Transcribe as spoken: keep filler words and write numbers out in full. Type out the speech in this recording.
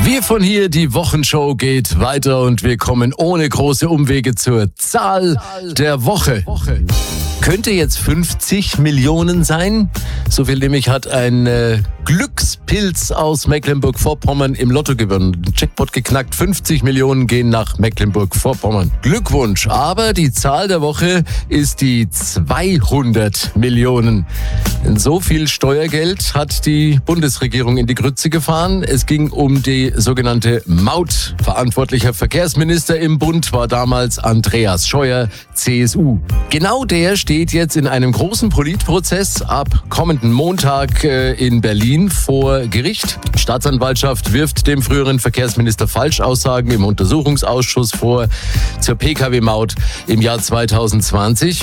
Wir von hier, die Wochenshow geht weiter und wir kommen ohne große Umwege zur Zahl der Woche. Könnte jetzt fünfzig Millionen sein. So viel nämlich hat ein äh, Glückspilz aus Mecklenburg-Vorpommern im Lotto gewonnen. Jackpot geknackt, fünfzig Millionen gehen nach Mecklenburg-Vorpommern. Glückwunsch, aber die Zahl der Woche ist die zweihundert Millionen. Denn so viel Steuergeld hat die Bundesregierung in die Grütze gefahren. Es ging um die sogenannte Maut. Verantwortlicher Verkehrsminister im Bund war damals Andreas Scheuer, C S U. Genau der steht jetzt in einem großen Politprozess ab kommenden Montag äh, in Berlin vor Gericht. Die Staatsanwaltschaft wirft dem früheren Verkehrsminister Falschaussagen im Untersuchungsausschuss vor zur P K W-Maut im Jahr zweitausendzwanzig.